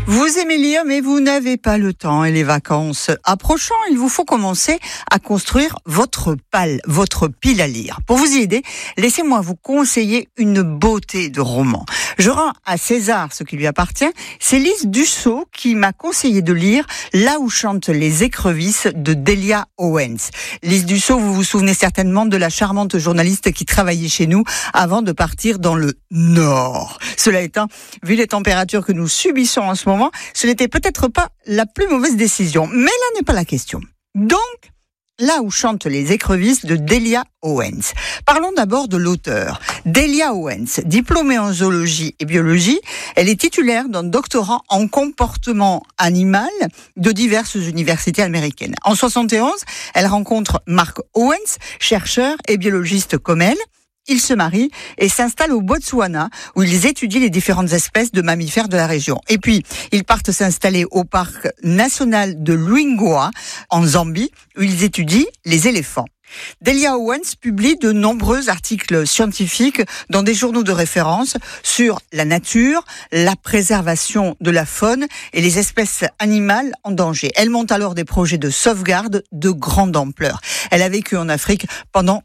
Vous aimez lire, mais vous n'avez pas le temps et les vacances approchant, il vous faut commencer à construire votre pile à lire. Pour vous y aider, laissez-moi vous conseiller une beauté de roman. Je rends à César ce qui lui appartient. C'est Lise Dussault qui m'a conseillé de lire Là où chantent les écrevisses de Delia Owens. Lise Dussault, vous vous souvenez certainement de la charmante journaliste qui travaillait chez nous avant de partir dans le Nord. Cela étant, vu les températures que nous subissons en ce moment, ce n'était peut-être pas la plus mauvaise décision. Mais là n'est pas la question. Donc, Là où chantent les écrevisses de Delia Owens. Parlons d'abord de l'auteur. Delia Owens, diplômée en zoologie et biologie, elle est titulaire d'un doctorat en comportement animal de diverses universités américaines. En 71, elle rencontre Mark Owens, chercheur et biologiste comme elle. Ils se marient et s'installent au Botswana où ils étudient les différentes espèces de mammifères de la région. Et puis, ils partent s'installer au parc national de Luangwa en Zambie où ils étudient les éléphants. Delia Owens publie de nombreux articles scientifiques dans des journaux de référence sur la nature, la préservation de la faune et les espèces animales en danger. Elle monte alors des projets de sauvegarde de grande ampleur. Elle a vécu en Afrique pendant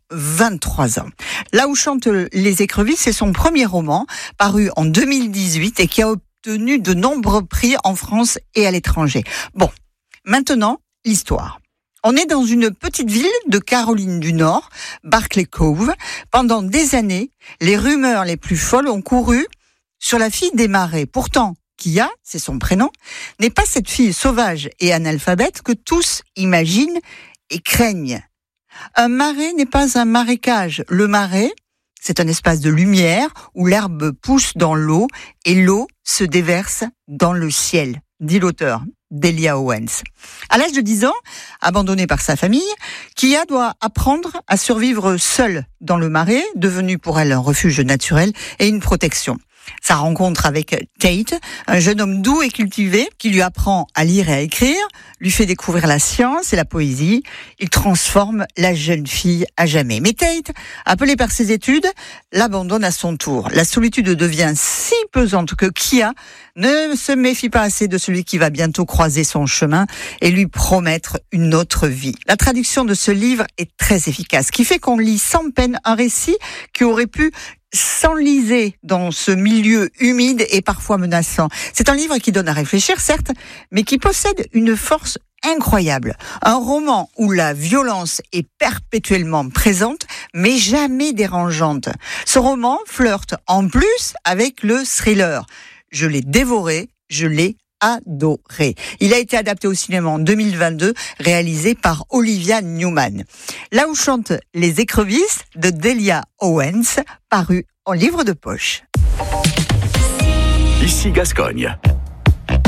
23 ans. Là où chantent les écrevisses, c'est son premier roman, paru en 2018 et qui a obtenu de nombreux prix en France et à l'étranger. Bon, maintenant, l'histoire. On est dans une petite ville de Caroline du Nord, Barclay Cove. Pendant des années, les rumeurs les plus folles ont couru sur la fille des marais. Pourtant, Kia, c'est son prénom, n'est pas cette fille sauvage et analphabète que tous imaginent et craignent. Un marais n'est pas un marécage. Le marais, c'est un espace de lumière où l'herbe pousse dans l'eau et l'eau se déverse dans le ciel, dit l'auteur. Delia Owens. À l'âge de 10 ans, abandonnée par sa famille, Kia doit apprendre à survivre seule dans le marais, devenu pour elle un refuge naturel et une protection. Sa rencontre avec Tate, un jeune homme doux et cultivé, qui lui apprend à lire et à écrire, lui fait découvrir la science et la poésie. Il transforme la jeune fille à jamais. Mais Tate, appelé par ses études, l'abandonne à son tour. La solitude devient si pesante que Kia ne se méfie pas assez de celui qui va bientôt croiser son chemin et lui promettre une autre vie. La traduction de ce livre est très efficace, qui fait qu'on lit sans peine un récit qui aurait pu s'enliser dans ce milieu humide et parfois menaçant. C'est un livre qui donne à réfléchir, certes, mais qui possède une force incroyable. Un roman où la violence est perpétuellement présente, mais jamais dérangeante. Ce roman flirte en plus avec le thriller. Je l'ai dévoré, je l'ai adoré. Il a été adapté au cinéma en 2022, réalisé par Olivia Newman. Là où chantent les écrevisses de Delia Owens, paru en livre de poche. Ici Gascogne.